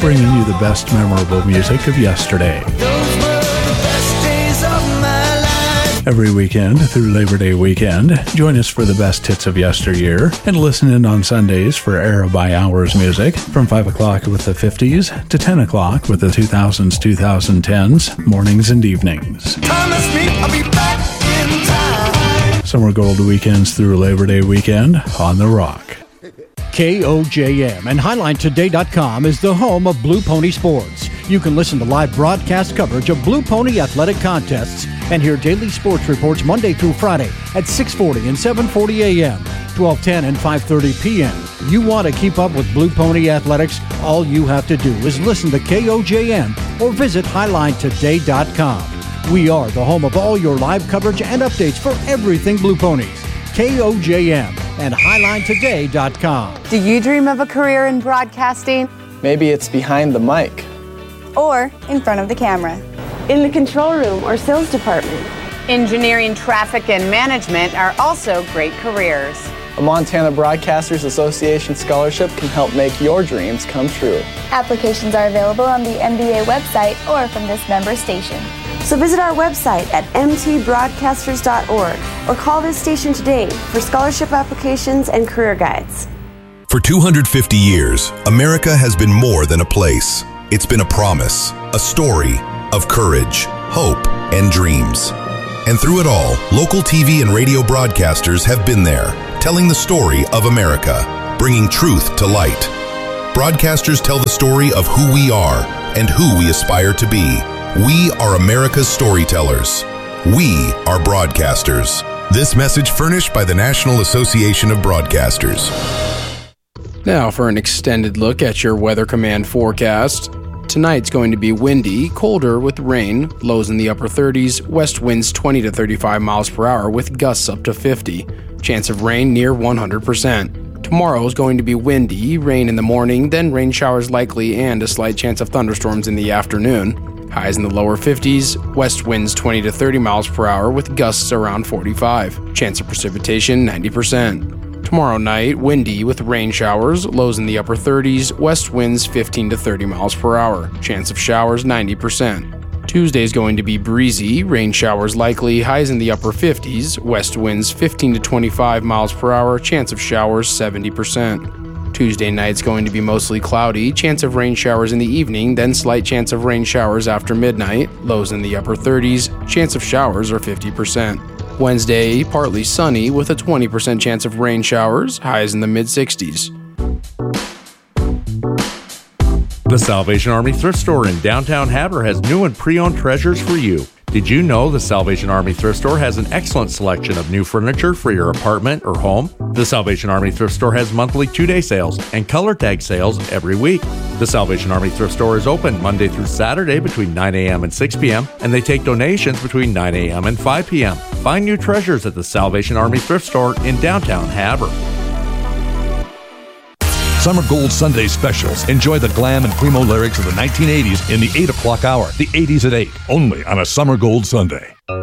bringing you the best memorable music of yesterday. Those were the best days of my life. Every weekend through Labor Day weekend, join us for the best hits of yesteryear and listen in on Sundays for Era by Hours music from 5 o'clock with the 50s to 10 o'clock with the 2000s, 2010s, mornings and evenings. Promise me I'll be back in time. Summer Gold weekends through Labor Day weekend on The Rock. KOJM and HighlineToday.com is the home of Blue Pony Sports. You can listen to live broadcast coverage of Blue Pony athletic contests and hear daily sports reports Monday through Friday at 6:40 and 7:40 a.m., 12:10 and 5:30 p.m. You want to keep up with Blue Pony athletics? All you have to do is listen to KOJM or visit HighlineToday.com. We are the home of all your live coverage and updates for everything Blue Ponies. KOJM and HighlineToday.com. Do you dream of a career in broadcasting? Maybe it's behind the mic. Or in front of the camera? In the control room or sales department? Engineering, traffic, and management are also great careers. A Montana Broadcasters Association scholarship can help make your dreams come true. Applications are available on the MBA website or from this member station. So visit our website at mtbroadcasters.org or call this station today for scholarship applications and career guides. For 250 years, America has been more than a place. It's been a promise, a story of courage, hope, and dreams. And through it all, local TV and radio broadcasters have been there, telling the story of America, bringing truth to light. Broadcasters tell the story of who we are and who we aspire to be. We are America's storytellers. We are broadcasters. This message furnished by the National Association of Broadcasters. Now for an extended look at your Weather Command forecast. Tonight's going to be windy, colder with rain, lows in the upper 30s, west winds 20 to 35 miles per hour with gusts up to 50. Chance of rain near 100%. Tomorrow is going to be windy, rain in the morning, then rain showers likely and a slight chance of thunderstorms in the afternoon. Highs in the lower 50s, west winds 20 to 30 miles per hour with gusts around 45. Chance of precipitation 90%. Tomorrow night, windy with rain showers, lows in the upper 30s, west winds 15 to 30 miles per hour. Chance of showers 90%. Tuesday is going to be breezy, rain showers likely, highs in the upper 50s, west winds 15 to 25 miles per hour, chance of showers 70%. Tuesday night's going to be mostly cloudy, chance of rain showers in the evening, then slight chance of rain showers after midnight, lows in the upper 30s, chance of showers are 50%. Wednesday, partly sunny with a 20% chance of rain showers, highs in the mid-60s. The Salvation Army Thrift Store in downtown Havre has new and pre-owned treasures for you. Did you know the Salvation Army Thrift Store has an excellent selection of new furniture for your apartment or home? The Salvation Army Thrift Store has monthly 2-day sales and color tag sales every week. The Salvation Army Thrift Store is open Monday through Saturday between 9 a.m. and 6 p.m., and they take donations between 9 a.m. and 5 p.m. Find new treasures at the Salvation Army Thrift Store in downtown Havre. Summer Gold Sunday specials. Enjoy the glam and primo lyrics of the 1980s in the 8 o'clock hour. The 80s at 8, only on a Summer Gold Sunday.